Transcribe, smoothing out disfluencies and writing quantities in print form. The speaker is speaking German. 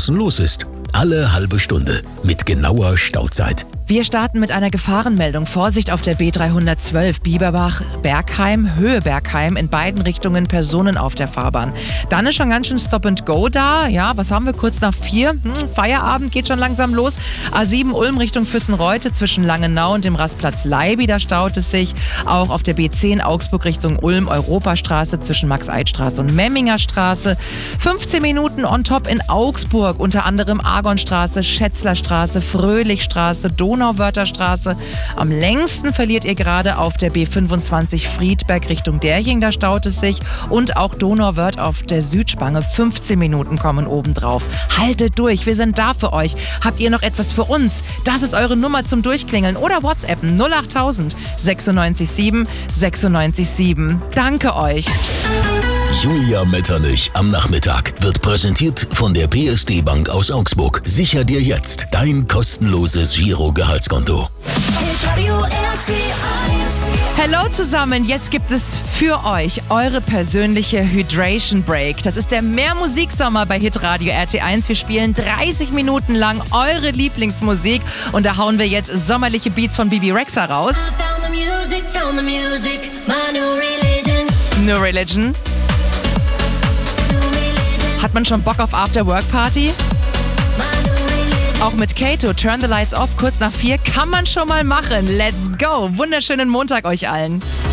draußen los ist. Alle halbe Stunde mit genauer Stauzeit. Wir starten mit einer Gefahrenmeldung. Vorsicht auf der B312 Bieberbach-Bergheim, Höhe Bergheim, in beiden Richtungen Personen auf der Fahrbahn. Dann ist schon ganz schön Stop and Go da. Ja, was haben wir? Kurz nach 4. Feierabend geht schon langsam los. A7 Ulm Richtung Füssenreute zwischen Langenau und dem Rastplatz Leiby. Da staut es sich. Auch auf der B10 Augsburg Richtung Ulm Europastraße zwischen Max-Eid-Straße und Memminger Straße. 15 Minuten on top in Augsburg. Unter anderem Argonstraße, Schätzlerstraße, Fröhlichstraße, Donauwörtherstraße. Am längsten verliert ihr gerade auf der B25 Friedberg Richtung Derching, da staut es sich. Und auch Donauwörth auf der Südspange. 15 Minuten kommen obendrauf. Haltet durch, wir sind da für euch. Habt ihr noch etwas für uns? Das ist eure Nummer zum Durchklingeln oder WhatsAppen 08000 96 7 96 7. Danke euch. Julia Metternich am Nachmittag wird präsentiert von der PSD Bank aus Augsburg. Sicher dir jetzt dein kostenloses Giro-Gehaltskonto. Hallo zusammen, jetzt gibt es für euch eure persönliche Hydration Break. Das ist der Mehrmusiksommer bei Hitradio RT1. Wir spielen 30 Minuten lang eure Lieblingsmusik und da hauen wir jetzt sommerliche Beats von Bebe Rexha raus. New Religion. Hat man schon Bock auf After-Work-Party? Auch mit Kato, Turn the Lights Off, kurz nach 4, kann man schon mal machen. Let's go! Wunderschönen Montag euch allen.